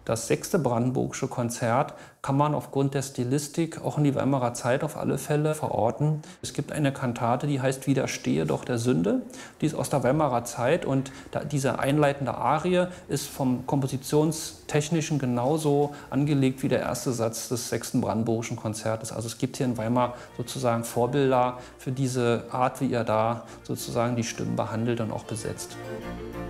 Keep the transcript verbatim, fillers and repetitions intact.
Das sechste Brandenburgische Konzert kann man aufgrund der Stilistik auch in die Weimarer Zeit auf alle Fälle verorten. Es gibt eine Kantate, die heißt Widerstehe doch der Sünde. Die ist aus der Weimarer Zeit und da, diese einleitende Arie ist vom Kompositionstechnischen genauso angelegt wie der erste Satz des sechsten Brandenburgischen Konzertes. Also es gibt hier in Weimar sozusagen Vorbilder für diese Art, wie er da sozusagen die Stimmen behandelt und auch besetzt.